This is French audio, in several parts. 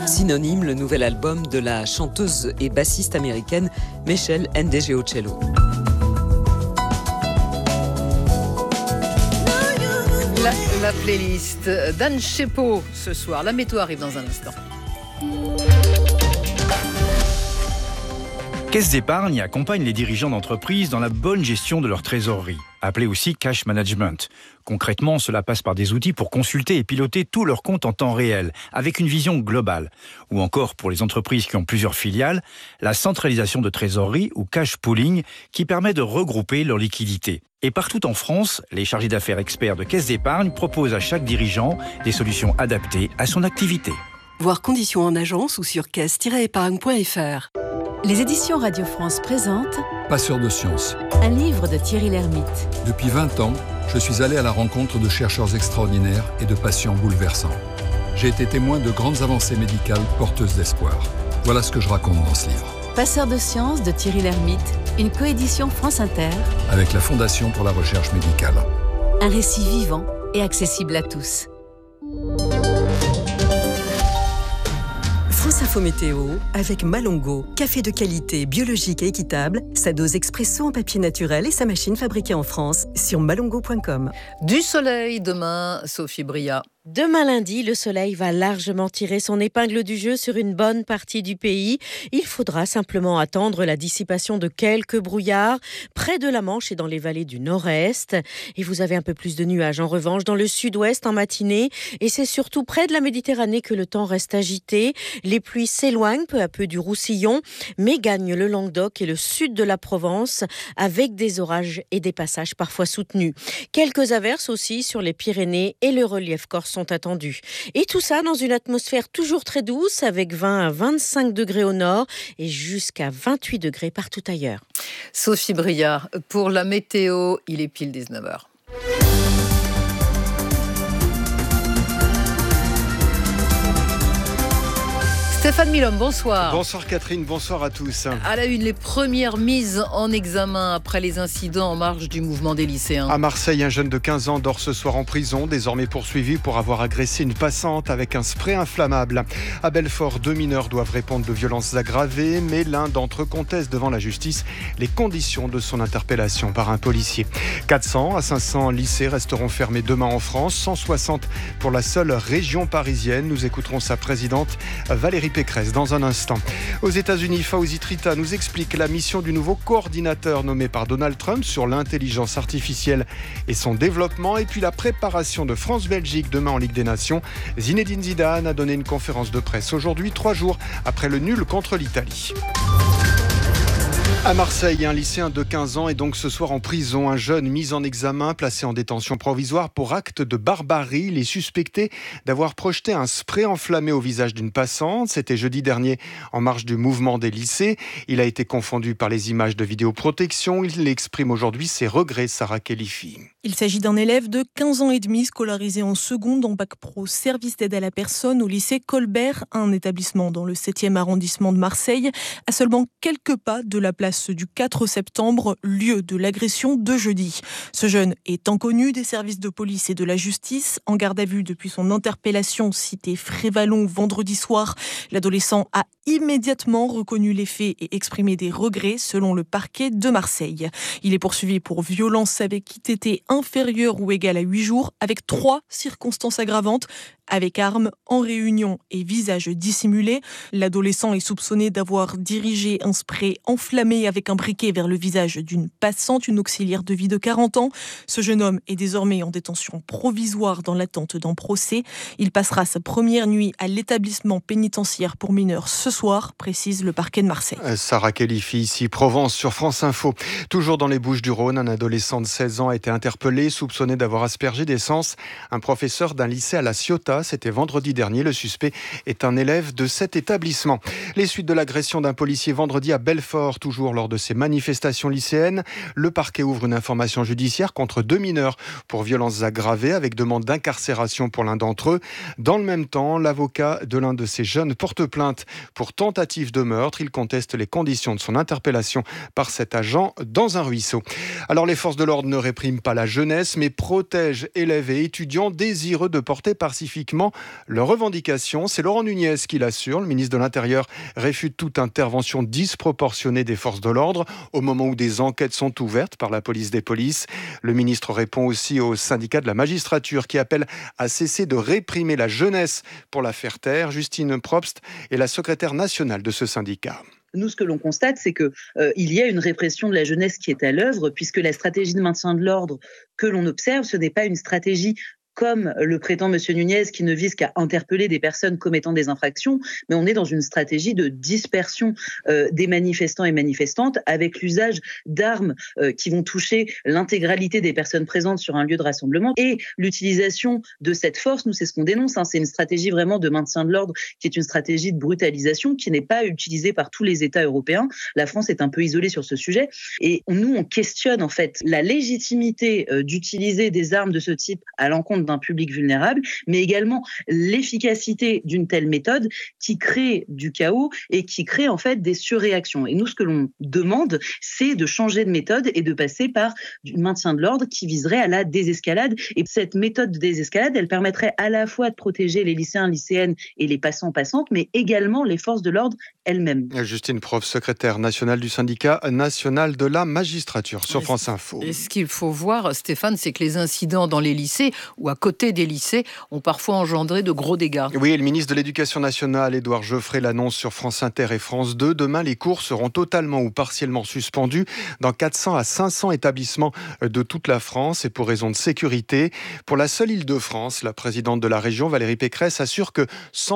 Synonyme, le nouvel album de la chanteuse et bassiste américaine Meshel Ndegeocello. La playlist d'Anne Chepeau ce soir. La météo arrive dans un instant. Caisse d'épargne accompagne les dirigeants d'entreprises dans la bonne gestion de leur trésorerie, appelée aussi cash management. Concrètement, cela passe par des outils pour consulter et piloter tous leurs comptes en temps réel, avec une vision globale. Ou encore, pour les entreprises qui ont plusieurs filiales, la centralisation de trésorerie ou cash pooling qui permet de regrouper leurs liquidités. Et partout en France, les chargés d'affaires experts de Caisse d'épargne proposent à chaque dirigeant des solutions adaptées à son activité. Voir conditions en agence ou sur caisse-épargne.fr. Les éditions Radio France présentent Passeur de science. Un livre de Thierry Lhermitte. Depuis 20 ans, je suis allé à la rencontre de chercheurs extraordinaires et de patients bouleversants. J'ai été témoin de grandes avancées médicales porteuses d'espoir. Voilà ce que je raconte dans ce livre. Passeur de science de Thierry Lhermitte, une coédition France Inter avec la Fondation pour la recherche médicale. Un récit vivant et accessible à tous. France Info Météo avec Malongo, café de qualité, biologique et équitable, sa dose expresso en papier naturel et sa machine fabriquée en France sur malongo.com. Du soleil demain, Sophie Bria. Demain lundi, le soleil va largement tirer son épingle du jeu sur une bonne partie du pays. Il faudra simplement attendre la dissipation de quelques brouillards près de la Manche et dans les vallées du nord-est. Et vous avez un peu plus de nuages en revanche dans le sud-ouest en matinée. Et c'est surtout près de la Méditerranée que le temps reste agité. Les pluies s'éloignent peu à peu du Roussillon, mais gagnent le Languedoc et le sud de la Provence avec des orages et des passages parfois soutenus. Quelques averses aussi sur les Pyrénées et le relief corse sont attendus. Et tout ça dans une atmosphère toujours très douce avec 20 à 25 degrés au nord et jusqu'à 28 degrés partout ailleurs. Sophie Briard, pour la météo, il est pile 19h. Stéphane Milhomme, bonsoir. Bonsoir Catherine, bonsoir à tous. À la une, les premières mises en examen après les incidents en marge du mouvement des lycéens. À Marseille, un jeune de 15 ans dort ce soir en prison, désormais poursuivi pour avoir agressé une passante avec un spray inflammable. À Belfort, 2 mineurs doivent répondre de violences aggravées, mais l'un d'entre eux conteste devant la justice les conditions de son interpellation par un policier. 400 à 500 lycées resteront fermés demain en France, 160 pour la seule région parisienne. Nous écouterons sa présidente Valérie Pécresse dans un instant. Aux États-Unis, Fawzi Trita nous explique la mission du nouveau coordinateur nommé par Donald Trump sur l'intelligence artificielle et son développement, et puis la préparation de France-Belgique demain en Ligue des Nations. Zinedine Zidane a donné une conférence de presse aujourd'hui, 3 jours après le nul contre l'Italie. À Marseille, un lycéen de 15 ans est donc ce soir en prison. Un jeune mis en examen, placé en détention provisoire pour acte de barbarie. Il est suspecté d'avoir projeté un spray enflammé au visage d'une passante. C'était jeudi dernier en marge du mouvement des lycées. Il a été confondu par les images de vidéoprotection. Il exprime aujourd'hui ses regrets, Sarah Khelifi. Il s'agit d'un élève de 15 ans et demi scolarisé en seconde en bac pro service d'aide à la personne au lycée Colbert, un établissement dans le 7e arrondissement de Marseille, à seulement quelques pas de la place du 4 septembre, lieu de l'agression de jeudi. Ce jeune est inconnu des services de police et de la justice. En garde à vue depuis son interpellation cité Frévalon vendredi soir, l'adolescent a immédiatement reconnu les faits et exprimé des regrets selon le parquet de Marseille. Il est poursuivi pour violence avec ITT inférieure ou égale à 8 jours avec 3 circonstances aggravantes, avec arme, en réunion et visage dissimulé. L'adolescent est soupçonné d'avoir dirigé un spray enflammé avec un briquet vers le visage d'une passante, une auxiliaire de vie de 40 ans. Ce jeune homme est désormais en détention provisoire dans l'attente d'un procès. Il passera sa première nuit à l'établissement pénitentiaire pour mineurs ce soir, précise le parquet de Marseille. Sarah Khelifi, ici Provence sur France Info. Toujours dans les Bouches-du-Rhône, un adolescent de 16 ans a été interpellé, soupçonné d'avoir aspergé d'essence un professeur d'un lycée à La Ciotat. C'était vendredi dernier. Le suspect est un élève de cet établissement. Les suites de l'agression d'un policier vendredi à Belfort, toujours jours lors de ces manifestations lycéennes. Le parquet ouvre une information judiciaire contre 2 mineurs pour violences aggravées avec demande d'incarcération pour l'un d'entre eux. Dans le même temps, l'avocat de l'un de ces jeunes porte plainte pour tentative de meurtre. Il conteste les conditions de son interpellation par cet agent dans un ruisseau. Alors les forces de l'ordre ne répriment pas la jeunesse, mais protègent élèves et étudiants désireux de porter pacifiquement leurs revendications. C'est Laurent Nunez qui l'assure. Le ministre de l'Intérieur réfute toute intervention disproportionnée des forces de l'ordre au moment où des enquêtes sont ouvertes par la police des polices. Le ministre répond aussi aux syndicats de la magistrature qui appellent à cesser de réprimer la jeunesse pour la faire taire. Justine Probst est la secrétaire nationale de ce syndicat. Nous, ce que l'on constate, c'est qu'il y a une répression de la jeunesse qui est à l'œuvre, puisque la stratégie de maintien de l'ordre que l'on observe, ce n'est pas une stratégie comme le prétend M. Nunez, qui ne vise qu'à interpeller des personnes commettant des infractions, mais on est dans une stratégie de dispersion des manifestants et manifestantes avec l'usage d'armes qui vont toucher l'intégralité des personnes présentes sur un lieu de rassemblement. Et l'utilisation de cette force, nous, c'est ce qu'on dénonce, c'est une stratégie vraiment de maintien de l'ordre qui est une stratégie de brutalisation qui n'est pas utilisée par tous les États européens. La France est un peu isolée sur ce sujet. Et nous, on questionne en fait la légitimité d'utiliser des armes de ce type à l'encontre d'un public vulnérable, mais également l'efficacité d'une telle méthode qui crée du chaos et qui crée en fait des surréactions. Et nous, ce que l'on demande, c'est de changer de méthode et de passer par du maintien de l'ordre qui viserait à la désescalade. Et cette méthode de désescalade, elle permettrait à la fois de protéger les lycéens, lycéennes et les passants-passantes, mais également les forces de l'ordre elles-mêmes. Justine Prof, secrétaire nationale du syndicat national de la magistrature sur France Info. Et ce qu'il faut voir, Stéphane, c'est que les incidents dans les lycées ou à côté des lycées ont parfois engendré de gros dégâts. Oui, le ministre de l'Éducation nationale, Édouard Geoffrey, l'annonce sur France Inter et France 2. Demain, les cours seront totalement ou partiellement suspendus dans 400 à 500 établissements de toute la France et pour raison de sécurité. Pour la seule Île-de-France, la présidente de la région, Valérie Pécresse, assure que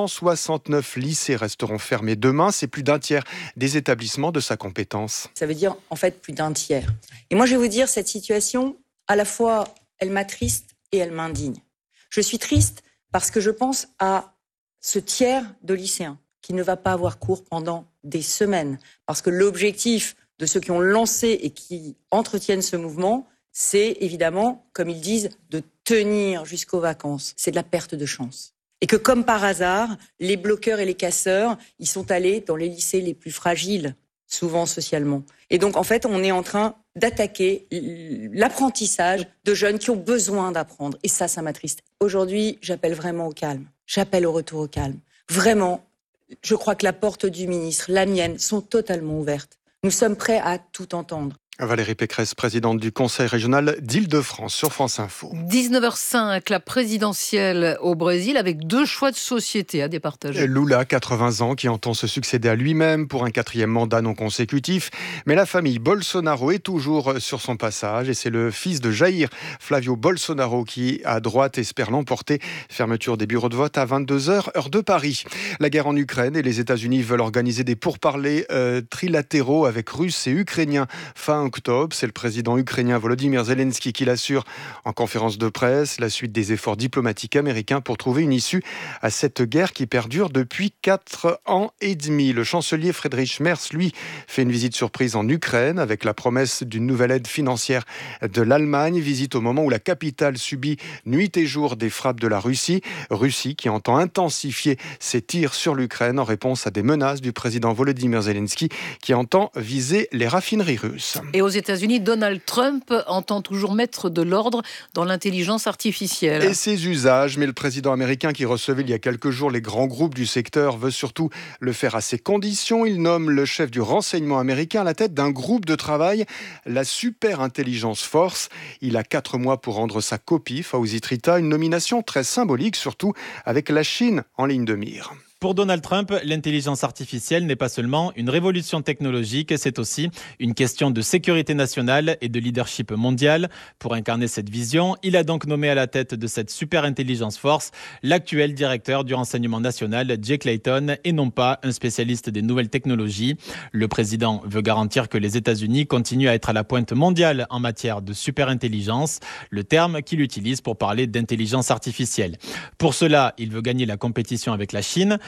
169 lycées resteront fermés demain. C'est plus d'un tiers des établissements de sa compétence. Ça veut dire en fait plus d'un tiers. Et moi, je vais vous dire, cette situation, à la fois, elle m'attriste et elle m'indigne. Je suis triste parce que je pense à ce tiers de lycéens qui ne va pas avoir cours pendant des semaines. Parce que l'objectif de ceux qui ont lancé et qui entretiennent ce mouvement, c'est évidemment, comme ils disent, de tenir jusqu'aux vacances. C'est de la perte de chance. Et que comme par hasard, les bloqueurs et les casseurs, ils sont allés dans les lycées les plus fragiles, souvent socialement. Et donc, en fait, on est en train d'attaquer l'apprentissage de jeunes qui ont besoin d'apprendre. Et ça m'attriste. Aujourd'hui, j'appelle vraiment au calme. J'appelle au retour au calme. Vraiment, je crois que la porte du ministre, la mienne, sont totalement ouvertes. Nous sommes prêts à tout entendre. Valérie Pécresse, présidente du Conseil régional d'Île-de-France sur France Info. 19h05, la présidentielle au Brésil avec 2 choix de société à départager. Lula, 80 ans, qui entend se succéder à lui-même pour un 4e mandat non consécutif. Mais la famille Bolsonaro est toujours sur son passage et c'est le fils de Jair, Flavio Bolsonaro, qui, à droite, espère l'emporter. Fermeture des bureaux de vote à 22h, heure de Paris. La guerre en Ukraine et les États-Unis veulent organiser des pourparlers trilatéraux avec Russes et Ukrainiens fin octobre. C'est le président ukrainien Volodymyr Zelensky qui l'assure en conférence de presse. La suite des efforts diplomatiques américains pour trouver une issue à cette guerre qui perdure depuis 4 ans et demi. Le chancelier Friedrich Merz, lui, fait une visite surprise en Ukraine avec la promesse d'une nouvelle aide financière de l'Allemagne. Visite au moment où la capitale subit nuit et jour des frappes de la Russie. Russie qui entend intensifier ses tirs sur l'Ukraine en réponse à des menaces du président Volodymyr Zelensky qui entend viser les raffineries russes. Et aux États-Unis, Donald Trump entend toujours mettre de l'ordre dans l'intelligence artificielle. Et ses usages, mais le président américain qui recevait il y a quelques jours les grands groupes du secteur veut surtout le faire à ses conditions. Il nomme le chef du renseignement américain à la tête d'un groupe de travail, la Super Intelligence Force. Il a 4 mois pour rendre sa copie, Fauzi Trita, une nomination très symbolique, surtout avec la Chine en ligne de mire. Pour Donald Trump, l'intelligence artificielle n'est pas seulement une révolution technologique, c'est aussi une question de sécurité nationale et de leadership mondial. Pour incarner cette vision, il a donc nommé à la tête de cette super intelligence force l'actuel directeur du renseignement national, Jay Clayton, et non pas un spécialiste des nouvelles technologies. Le président veut garantir que les États-Unis continuent à être à la pointe mondiale en matière de super intelligence, le terme qu'il utilise pour parler d'intelligence artificielle. Pour cela, il veut gagner la compétition avec la Chine.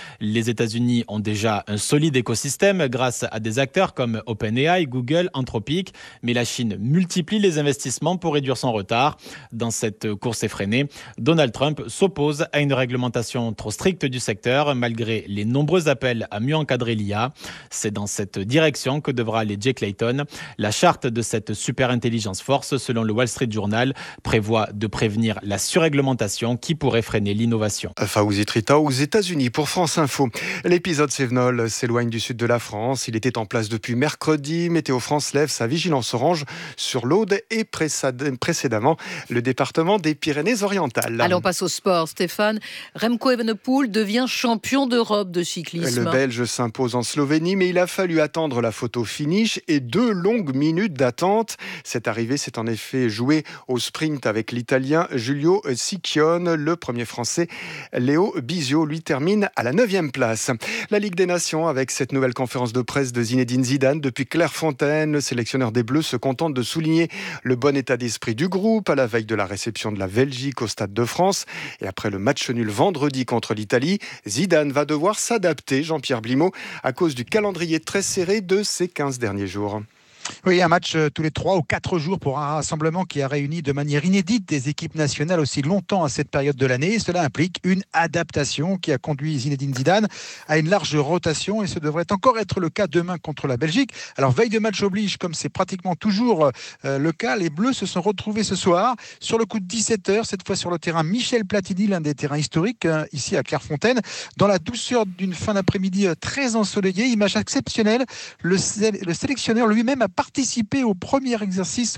Les États-Unis ont déjà un solide écosystème grâce à des acteurs comme OpenAI, Google, Anthropic, mais la Chine multiplie les investissements pour réduire son retard. Dans cette course effrénée, Donald Trump s'oppose à une réglementation trop stricte du secteur, malgré les nombreux appels à mieux encadrer l'IA. C'est dans cette direction que devra aller Jake Layton. La charte de cette super intelligence force, selon le Wall Street Journal, prévoit de prévenir la surréglementation qui pourrait freiner l'innovation. Fawzi Trita aux États-Unis pour France Info. L'épisode Cévenol s'éloigne du sud de la France. Il était en place depuis mercredi. Météo France lève sa vigilance orange sur l'Aude et précédemment le département des Pyrénées-Orientales. Allez, on passe au sport, Stéphane. Remco Evenepoel devient champion d'Europe de cyclisme. Le Belge s'impose en Slovénie, mais il a fallu attendre la photo finish et 2 longues minutes d'attente. Cette arrivée s'est en effet jouée au sprint avec l'Italien Giulio Cicchione. Le premier Français, Léo Bisio, lui termine à la 9e place. La Ligue des Nations avec cette nouvelle conférence de presse de Zinedine Zidane. Depuis Clairefontaine, le sélectionneur des Bleus se contente de souligner le bon état d'esprit du groupe à la veille de la réception de la Belgique au Stade de France. Et après le match nul vendredi contre l'Italie, Zidane va devoir s'adapter, Jean-Pierre Blimaud, à cause du calendrier très serré de ces 15 derniers jours. Oui, un match tous les 3 ou 4 jours pour un rassemblement qui a réuni de manière inédite des équipes nationales aussi longtemps à cette période de l'année. Cela implique une adaptation qui a conduit Zinedine Zidane à une large rotation et ce devrait encore être le cas demain contre la Belgique. Alors veille de match oblige, comme c'est pratiquement toujours le cas, les Bleus se sont retrouvés ce soir sur le coup de 17h, cette fois sur le terrain Michel Platini, l'un des terrains historiques ici à Clairefontaine, dans la douceur d'une fin d'après-midi très ensoleillée. Image exceptionnelle, le sélectionneur lui-même a participé aux premiers exercices,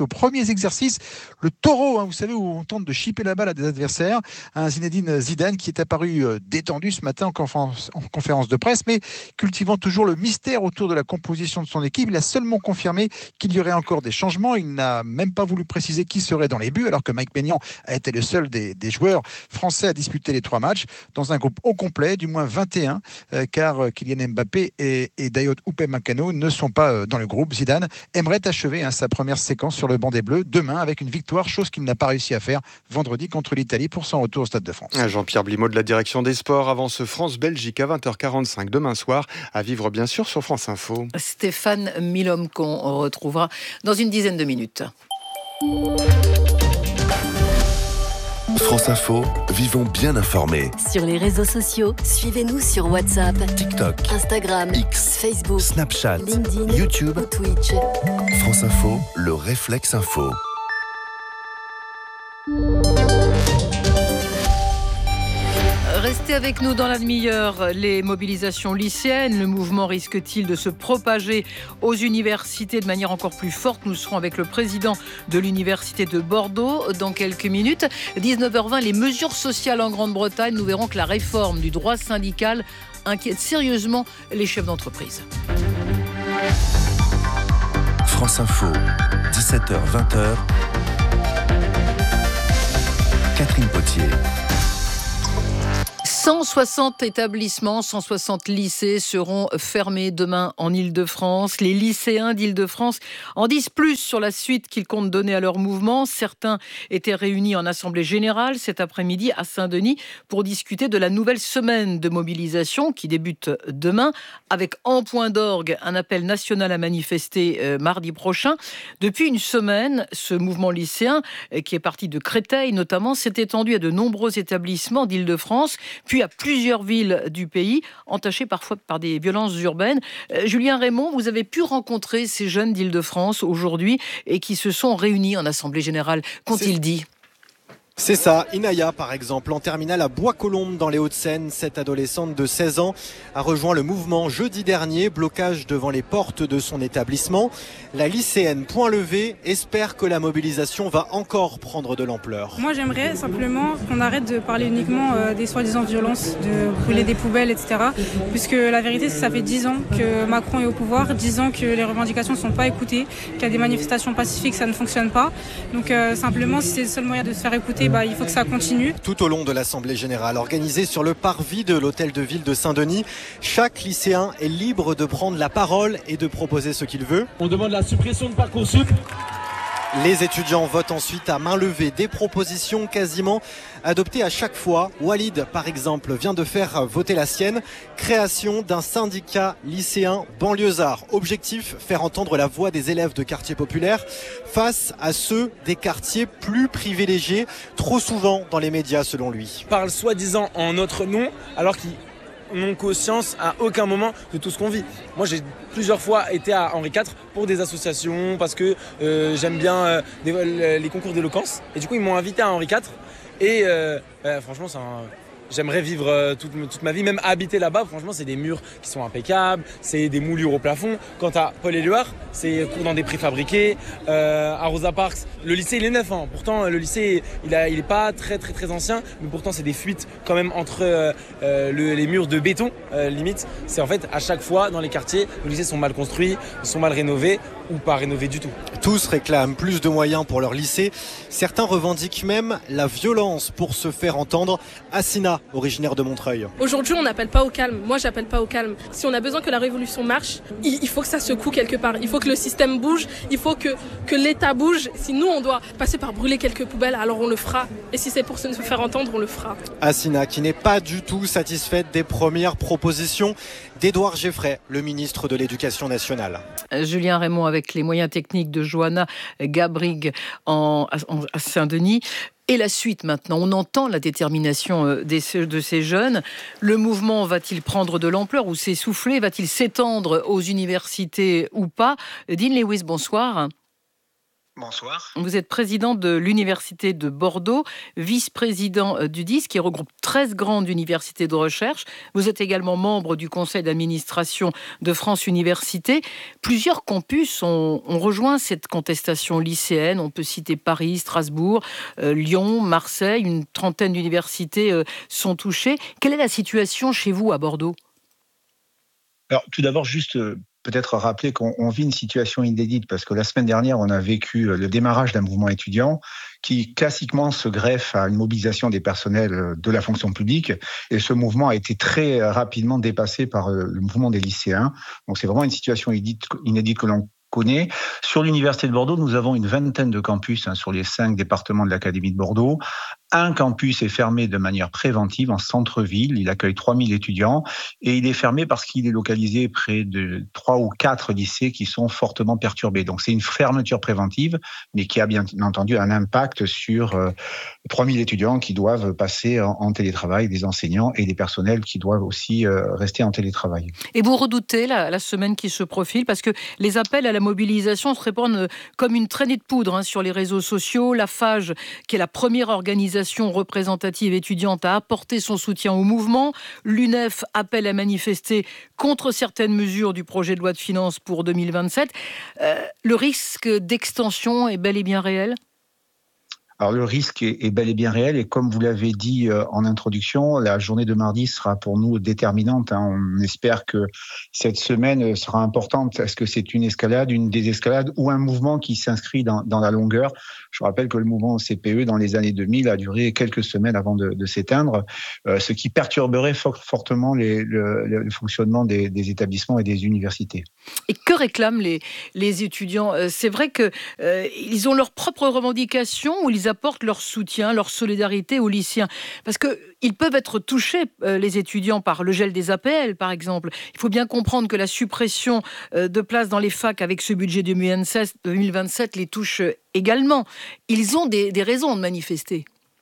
le taureau, vous savez, où on tente de chipper la balle à des adversaires. Un Zinedine Zidane qui est apparu détendu ce matin en conférence de presse, mais cultivant toujours le mystère autour de la composition de son équipe. Il a seulement confirmé qu'il y aurait encore des changements. Il n'a même pas voulu préciser qui serait dans les buts, alors que Mike Maignan a été le seul des joueurs français à disputer les 3 matchs dans un groupe au complet, du moins 21, car Kylian Mbappé et Dayot Upamecano ne sont pas dans le groupe. Zidane aimerait achever sa première séquence sur le banc des Bleus demain avec une victoire, chose qu'il n'a pas réussi à faire vendredi contre l'Italie pour son retour au Stade de France. Jean-Pierre Blimaud de la direction des sports avant ce France-Belgique à 20h45 demain soir, à vivre bien sûr sur France Info. Stéphane Milhomme qu'on retrouvera dans une dizaine de minutes. France Info, vivons bien informés. Sur les réseaux sociaux, suivez-nous sur WhatsApp, TikTok, Instagram, X, Facebook, Snapchat, LinkedIn, YouTube, ou Twitch. France Info, le réflexe info. Restez avec nous dans la demi-heure. Les mobilisations lycéennes, le mouvement risque-t-il de se propager aux universités de manière encore plus forte? Nous serons avec le président de l'université de Bordeaux dans quelques minutes. 19h20, les mesures sociales en Grande-Bretagne. Nous verrons que la réforme du droit syndical inquiète sérieusement les chefs d'entreprise. France Info, 17h-20h. Catherine Potier. 160 établissements, 160 lycées seront fermés demain en Île-de-France. Les lycéens d'Île-de-France en disent plus sur la suite qu'ils comptent donner à leur mouvement. Certains étaient réunis en assemblée générale cet après-midi à Saint-Denis pour discuter de la nouvelle semaine de mobilisation qui débute demain avec en point d'orgue un appel national à manifester mardi prochain. Depuis une semaine, ce mouvement lycéen qui est parti de Créteil notamment s'est étendu à de nombreux établissements d'Île-de-France, puis à plusieurs villes du pays, entachées parfois par des violences urbaines. Julien Raymond, vous avez pu rencontrer ces jeunes d'Île-de-France aujourd'hui et qui se sont réunis en Assemblée Générale. Qu'ont-ils dit ? C'est ça, Inaya par exemple, en terminale à Bois-Colombes dans les Hauts-de-Seine. Cette adolescente de 16 ans a rejoint le mouvement jeudi dernier, blocage devant les portes de son établissement. La lycéenne point levé espère que la mobilisation va encore prendre de l'ampleur. Moi j'aimerais simplement qu'on arrête de parler uniquement des soi-disant violences, de brûler des poubelles, etc. Puisque la vérité c'est que ça fait 10 ans que Macron est au pouvoir, 10 ans que les revendications ne sont pas écoutées, qu'il y a des manifestations pacifiques, ça ne fonctionne pas. Donc simplement si c'est le seul moyen de se faire écouter, il faut que ça continue. Tout au long de l'Assemblée Générale organisée sur le parvis de l'hôtel de ville de Saint-Denis, chaque lycéen est libre de prendre la parole et de proposer ce qu'il veut. On demande la suppression de Parcoursup, Les étudiants votent ensuite à main levée des propositions quasiment adoptées à chaque fois. Walid, par exemple, vient de faire voter la sienne. Création d'un syndicat lycéen banlieusard. Objectif, faire entendre la voix des élèves de quartiers populaires face à ceux des quartiers plus privilégiés, trop souvent dans les médias selon lui. Ils parlent soi-disant en notre nom, alors qu'ils n'ont conscience à aucun moment de tout ce qu'on vit. Moi, j'ai plusieurs fois été à Henri IV pour des associations parce que j'aime bien les concours d'éloquence. Et du coup, ils m'ont invité à Henri IV. Et franchement, j'aimerais vivre toute ma vie, même habiter là-bas. Franchement, c'est des murs qui sont impeccables, c'est des moulures au plafond. Quant à Paul-Éluard, c'est cours dans des préfabriqués. À Rosa Parks, le lycée, il est neuf. Pourtant, le lycée, il est pas très, très, très ancien. Mais pourtant, c'est des fuites quand même entre les murs de béton, limite. C'est en fait, à chaque fois, dans les quartiers, les lycées sont mal construits, sont mal rénovés ou pas rénovés du tout. Tous réclament plus de moyens pour leur lycée. Certains revendiquent même la violence pour se faire entendre. Assina, originaire de Montreuil. Aujourd'hui, on n'appelle pas au calme. Moi, j'appelle pas au calme. Si on a besoin que la révolution marche, il faut que ça secoue quelque part. Il faut que le système bouge. Il faut que l'État bouge. Si nous, on doit passer par brûler quelques poubelles, alors on le fera. Et si c'est pour se faire entendre, on le fera. Assina, qui n'est pas du tout satisfaite des premières propositions d'Édouard Geffray, le ministre de l'Éducation nationale. Julien Raymond avec les moyens techniques de Johanna Gabrig à Saint-Denis. Et la suite maintenant, on entend la détermination de ces jeunes. Le mouvement va-t-il prendre de l'ampleur ou s'essouffler? Va-t-il s'étendre aux universités ou pas? Dean Lewis, bonsoir. Bonsoir. Vous êtes président de l'Université de Bordeaux, vice-président du DIS, qui regroupe 13 grandes universités de recherche. Vous êtes également membre du conseil d'administration de France Université. Plusieurs campus ont rejoint cette contestation lycéenne. On peut citer Paris, Strasbourg, Lyon, Marseille. Une trentaine d'universités sont touchées. Quelle est la situation chez vous à Bordeaux? Alors, tout d'abord, juste peut-être rappeler qu'on vit une situation inédite parce que la semaine dernière, on a vécu le démarrage d'un mouvement étudiant qui classiquement se greffe à une mobilisation des personnels de la fonction publique. Et ce mouvement a été très rapidement dépassé par le mouvement des lycéens. Donc c'est vraiment une situation inédite que l'on connaît. Sur l'Université de Bordeaux, nous avons une vingtaine de campus sur les 5 départements de l'Académie de Bordeaux. Un campus est fermé de manière préventive en centre-ville. Il accueille 3000 étudiants et il est fermé parce qu'il est localisé près de 3 ou 4 lycées qui sont fortement perturbés. Donc c'est une fermeture préventive, mais qui a bien entendu un impact sur 3000 étudiants qui doivent passer en télétravail, des enseignants et des personnels qui doivent aussi rester en télétravail. Et vous redoutez la semaine qui se profile parce que les appels à la mobilisation se répandent comme une traînée de poudre sur les réseaux sociaux. La FAGE, qui est la première organisation représentative étudiante, a apporté son soutien au mouvement. L'UNEF appelle à manifester contre certaines mesures du projet de loi de finances pour 2027. Le risque d'extension est bel et bien réel ? Alors le risque est bel et bien réel et comme vous l'avez dit en introduction, la journée de mardi sera pour nous déterminante. On espère que cette semaine sera importante. Est-ce que c'est une escalade, une désescalade ou un mouvement qui s'inscrit dans la longueur? Je rappelle que le mouvement CPE dans les années 2000 a duré quelques semaines avant de s'éteindre, ce qui perturberait fortement le fonctionnement des établissements et des universités. Et que réclament les étudiants? C'est vrai qu'ils ont leurs propres revendications ou ils apportent leur soutien, leur solidarité aux lycéens? Parce qu'ils peuvent être touchés, les étudiants, par le gel des APL, par exemple. Il faut bien comprendre que la suppression de places dans les facs avec ce budget 2027 les touche également. Ils ont des raisons de manifester.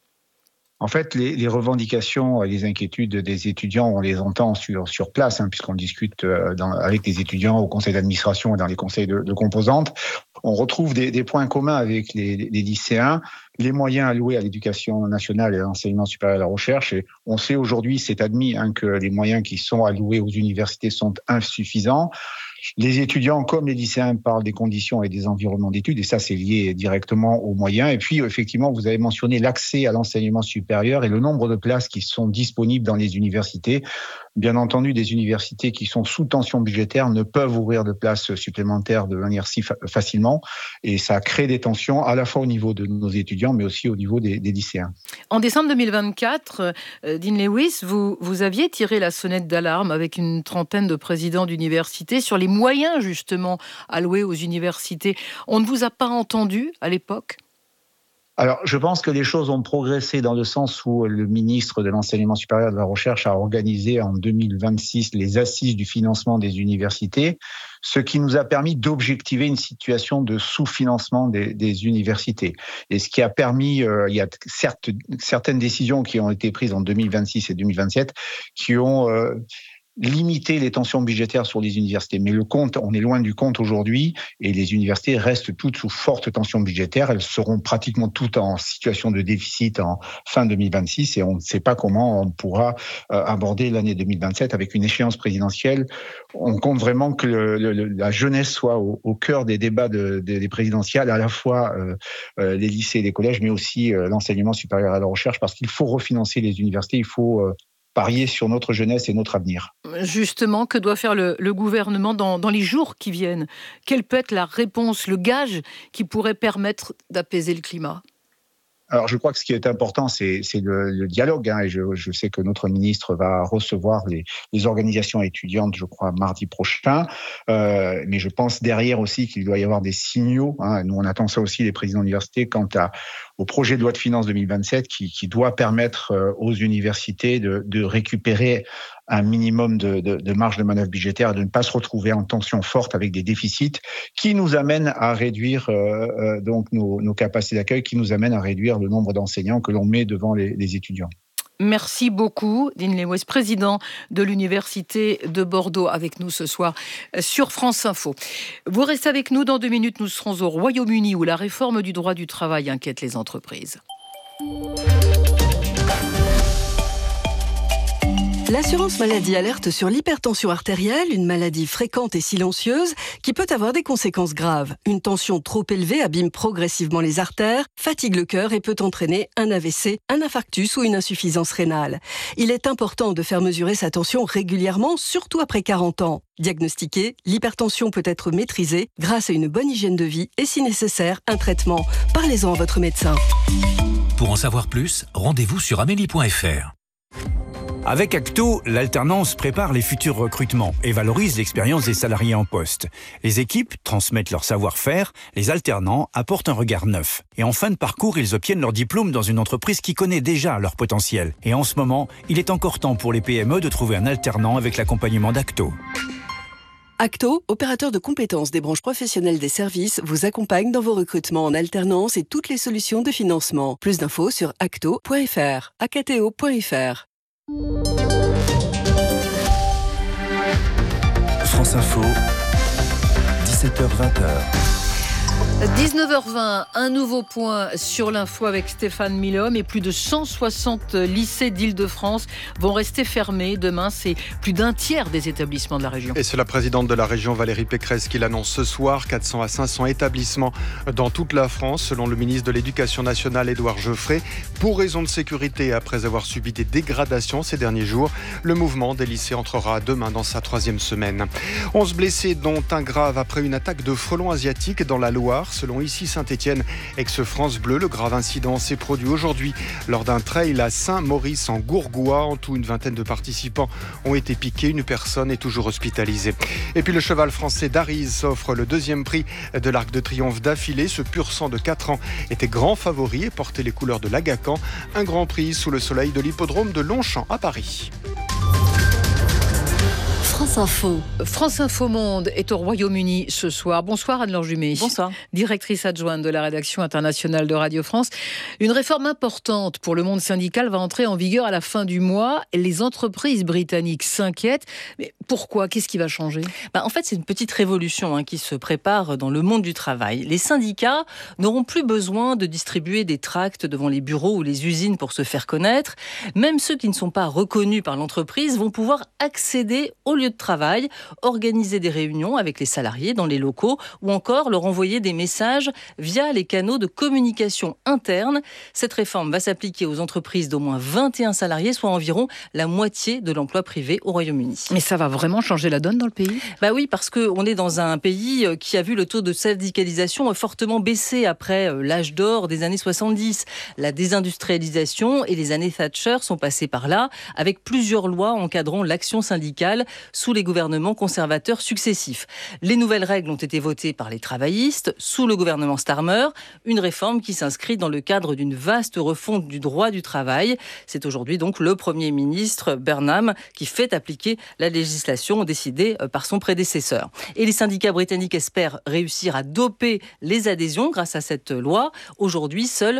En fait, les revendications et les inquiétudes des étudiants, on les entend sur place, puisqu'on discute avec les étudiants au conseil d'administration et dans les conseils de composantes. On retrouve des points communs avec les lycéens, les moyens alloués à l'éducation nationale et à l'enseignement supérieur et à la recherche. Et on sait aujourd'hui, c'est admis, que les moyens qui sont alloués aux universités sont insuffisants. Les étudiants comme les lycéens parlent des conditions et des environnements d'études, et ça, c'est lié directement aux moyens. Et puis, effectivement, vous avez mentionné l'accès à l'enseignement supérieur et le nombre de places qui sont disponibles dans les universités. Bien entendu, des universités qui sont sous tension budgétaire ne peuvent ouvrir de places supplémentaires de manière si facilement. Et ça crée des tensions à la fois au niveau de nos étudiants, mais aussi au niveau des lycéens. En décembre 2024, Dean Lewis, vous aviez tiré la sonnette d'alarme avec une trentaine de présidents d'universités sur les moyens justement alloués aux universités. On ne vous a pas entendu à l'époque ? Alors, je pense que les choses ont progressé dans le sens où le ministre de l'Enseignement supérieur et de la Recherche a organisé en 2026 les assises du financement des universités, ce qui nous a permis d'objectiver une situation de sous-financement des universités. Et ce qui a permis, il y a certes certaines décisions qui ont été prises en 2026 et 2027 qui ont limiter les tensions budgétaires sur les universités. Mais le compte, on est loin du compte aujourd'hui et les universités restent toutes sous forte tension budgétaire. Elles seront pratiquement toutes en situation de déficit en fin 2026 et on ne sait pas comment on pourra aborder l'année 2027 avec une échéance présidentielle. On compte vraiment que la jeunesse soit au cœur des débats des présidentielles, à la fois les lycées et les collèges, mais aussi l'enseignement supérieur et la recherche, parce qu'il faut refinancer les universités, il faut parier sur notre jeunesse et notre avenir. Justement, que doit faire le gouvernement dans les jours qui viennent ? Quelle peut être la réponse, le gage qui pourrait permettre d'apaiser le climat ? Alors, je crois que ce qui est important, c'est le dialogue. Et je sais que notre ministre va recevoir les organisations étudiantes, je crois, mardi prochain. Mais je pense derrière aussi qu'il doit y avoir des signaux. Nous, on attend ça aussi, les présidents d'université, quant au projet de loi de finances 2027 qui doit permettre aux universités de récupérer un minimum de marge de manœuvre budgétaire et de ne pas se retrouver en tension forte avec des déficits qui nous amènent à réduire donc nos capacités d'accueil, qui nous amènent à réduire le nombre d'enseignants que l'on met devant les étudiants. Merci beaucoup, Dean Lewis, président de l'Université de Bordeaux, avec nous ce soir sur France Info. Vous restez avec nous, dans 2 minutes, nous serons au Royaume-Uni où la réforme du droit du travail inquiète les entreprises. L'assurance maladie alerte sur l'hypertension artérielle, une maladie fréquente et silencieuse qui peut avoir des conséquences graves. Une tension trop élevée abîme progressivement les artères, fatigue le cœur et peut entraîner un AVC, un infarctus ou une insuffisance rénale. Il est important de faire mesurer sa tension régulièrement, surtout après 40 ans. Diagnostiquée, l'hypertension peut être maîtrisée grâce à une bonne hygiène de vie et, si nécessaire, un traitement. Parlez-en à votre médecin. Pour en savoir plus, rendez-vous sur amélie.fr. Avec Acto, l'alternance prépare les futurs recrutements et valorise l'expérience des salariés en poste. Les équipes transmettent leur savoir-faire, les alternants apportent un regard neuf. Et en fin de parcours, ils obtiennent leur diplôme dans une entreprise qui connaît déjà leur potentiel. Et en ce moment, il est encore temps pour les PME de trouver un alternant avec l'accompagnement d'Acto. Acto, opérateur de compétences des branches professionnelles des services, vous accompagne dans vos recrutements en alternance et toutes les solutions de financement. Plus d'infos sur acto.fr, acto.fr. France Info, 17h-20h. 19h20, un nouveau point sur l'info avec Stéphane Milhomme et plus de 160 lycées d'Île-de-France vont rester fermés. Demain, c'est plus d'un tiers des établissements de la région. Et c'est la présidente de la région, Valérie Pécresse, qui l'annonce ce soir. 400 à 500 établissements dans toute la France, selon le ministre de l'Éducation nationale, Édouard Geoffrey. Pour raison de sécurité, après avoir subi des dégradations ces derniers jours, le mouvement des lycées entrera demain dans sa 3e semaine. 11 blessés, dont un grave après une attaque de frelons asiatiques dans la Loire. Selon ici Saint-Étienne, ex-France Bleu, le grave incident s'est produit aujourd'hui lors d'un trail à Saint-Maurice en Gourgois. En tout, une vingtaine de participants ont été piqués. Une personne est toujours hospitalisée. Et puis le cheval français Dariz offre le 2e prix de l'Arc de Triomphe d'affilée. Ce pur sang de 4 ans était grand favori et portait les couleurs de l'Agacan. Un grand prix sous le soleil de l'hippodrome de Longchamp à Paris. France Info. France Info Monde est au Royaume-Uni ce soir. Bonsoir Anne-Laure Jumet. Bonsoir. Directrice adjointe de la rédaction internationale de Radio France. Une réforme importante pour le monde syndical va entrer en vigueur à la fin du mois. Les entreprises britanniques s'inquiètent. Mais pourquoi ? Qu'est-ce qui va changer ? En fait, c'est une petite révolution qui se prépare dans le monde du travail. Les syndicats n'auront plus besoin de distribuer des tracts devant les bureaux ou les usines pour se faire connaître. Même ceux qui ne sont pas reconnus par l'entreprise vont pouvoir accéder au lieu de travail, organiser des réunions avec les salariés dans les locaux ou encore leur envoyer des messages via les canaux de communication interne. Cette réforme va s'appliquer aux entreprises d'au moins 21 salariés, soit environ la moitié de l'emploi privé au Royaume-Uni. Mais ça va vraiment changer la donne dans le pays ? Bah oui, parce qu'on est dans un pays qui a vu le taux de syndicalisation fortement baisser après l'âge d'or des années 70. La désindustrialisation et les années Thatcher sont passées par là, avec plusieurs lois encadrant l'action syndicale sous les gouvernements conservateurs successifs. Les nouvelles règles ont été votées par les travaillistes sous le gouvernement Starmer, une réforme qui s'inscrit dans le cadre d'une vaste refonte du droit du travail. C'est aujourd'hui donc le Premier ministre Burnham qui fait appliquer la législation décidée par son prédécesseur. Et les syndicats britanniques espèrent réussir à doper les adhésions grâce à cette loi. Aujourd'hui, seuls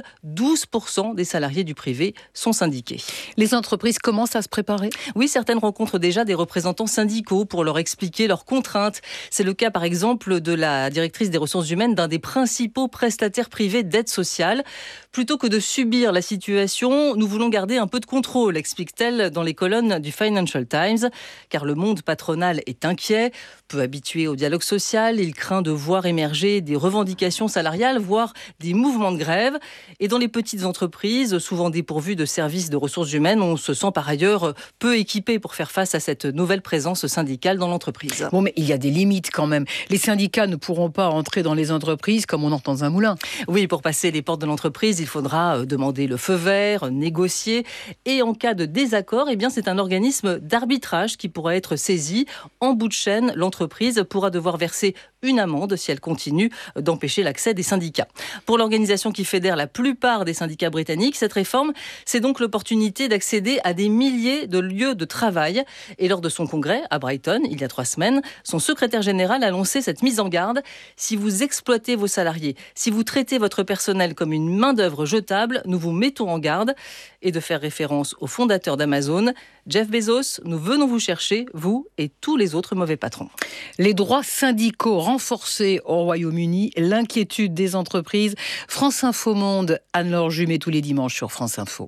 12% des salariés du privé sont syndiqués. Les entreprises commencent à se préparer ? Oui, certaines rencontrent déjà des représentants syndicaux pour leur expliquer leurs contraintes. C'est le cas par exemple de la directrice des ressources humaines d'un des principaux prestataires privés d'aide sociale. Plutôt que de subir la situation, nous voulons garder un peu de contrôle, explique-t-elle dans les colonnes du Financial Times, car le monde patronal est inquiet, peu habitué au dialogue social, il craint de voir émerger des revendications salariales, voire des mouvements de grève. Et dans les petites entreprises, souvent dépourvues de services de ressources humaines, on se sent par ailleurs peu équipé pour faire face à cette nouvelle présence syndicale dans l'entreprise. Bon, mais il y a des limites quand même. Les syndicats ne pourront pas entrer dans les entreprises comme on entre dans un moulin. Oui, pour passer les portes de l'entreprise, il faudra demander le feu vert, négocier. Et en cas de désaccord, eh bien, c'est un organisme d'arbitrage qui pourra être saisi. En bout de chaîne, l'entreprise pourra devoir verser une amende si elle continue d'empêcher l'accès des syndicats. Pour l'organisation qui fédère la plupart des syndicats britanniques, cette réforme, c'est donc l'opportunité d'accéder à des milliers de lieux de travail. Et lors de son congrès à Brighton, il y a 3 semaines, son secrétaire général a lancé cette mise en garde. Si vous exploitez vos salariés, si vous traitez votre personnel comme une main-d'œuvre jetable, nous vous mettons en garde. Et de faire référence au fondateur d'Amazon, Jeff Bezos, nous venons vous chercher, vous et tous les autres mauvais patrons. Les droits syndicaux renforcés au Royaume-Uni, l'inquiétude des entreprises. France Info Monde, Anne-Laure Jumet tous les dimanches sur France Info.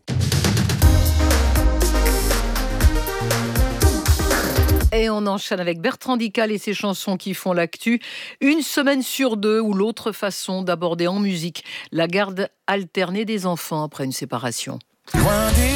Et on enchaîne avec Bertrand Dical et ses chansons qui font l'actu. Une semaine sur 2 ou l'autre façon d'aborder en musique la garde alternée des enfants après une séparation. Loin des